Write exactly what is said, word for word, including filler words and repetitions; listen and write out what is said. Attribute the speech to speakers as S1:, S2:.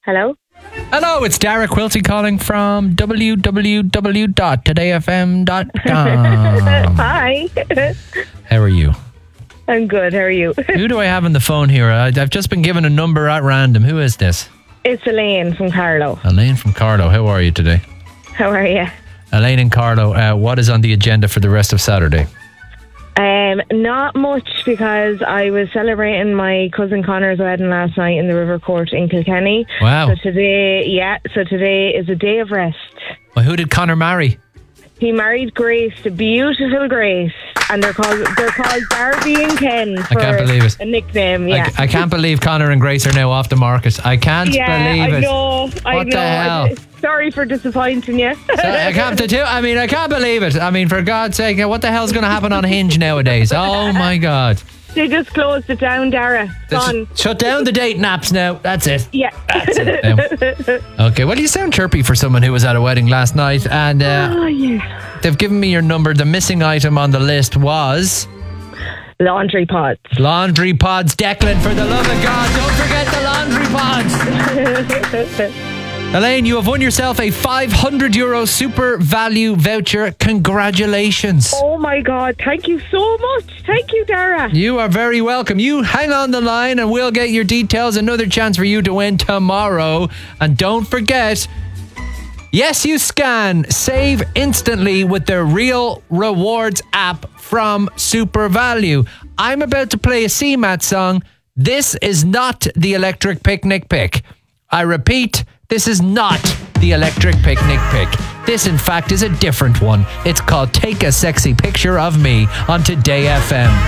S1: Hello?
S2: Hello, it's Dara Quilty calling from w w w dot today f m dot com.
S1: Hi.
S2: How are you?
S1: I'm good. How are you?
S2: Who do I have on the phone here? I, I've just been given a number at random. Who is this?
S1: It's Elaine from Carlo.
S2: Elaine from Carlo. How are you today?
S1: How are you?
S2: Elaine and Carlo, uh, what is on the agenda for the rest of Saturday?
S1: Um, not much, because I was celebrating my cousin Connor's wedding last night in the River Court in Kilkenny.
S2: Wow.
S1: So today, yeah, so today is a day of rest.
S2: Well, who did Connor marry?
S1: He married Grace, the beautiful Grace, and they're called they're called Barbie and Ken for
S2: I can't believe it.
S1: a nickname. Yeah,
S2: I, I can't believe Connor and Grace are now off the market. I can't
S1: yeah,
S2: believe
S1: I
S2: it.
S1: know. I
S2: What
S1: know.
S2: the hell?
S1: I- Sorry for disappointing you.
S2: So I can't do. I mean, I can't believe it. I mean, for God's sake, what the hell's going to happen on Hinge nowadays? Oh my God!
S1: They just closed it down, Dara. Gone.
S2: Shut down the dating apps now. That's it.
S1: Yeah.
S2: That's it now. Okay. Well, you sound chirpy for someone who was at a wedding last night, and uh,
S1: Oh, yeah.
S2: they've given me your number. The missing item on the list was
S1: Laundry pods.
S2: laundry pods. Declan, for the love of God, don't forget the laundry pods. Elaine, you have won yourself a five hundred euro super value voucher. Congratulations.
S1: Oh my God, thank you so much. Thank you, Dara.
S2: You are very welcome. You hang on the line and we'll get your details. Another chance for you to win tomorrow. And don't forget, yes, you scan. Save instantly with the Real Rewards app from Super Value. I'm about to play a C MAT song. This is not the Electric Picnic Pick. I repeat, this is not the Electric Picnic Pick. This, in fact, is a different one. It's called Take a Sexy Picture of Me on Today F M.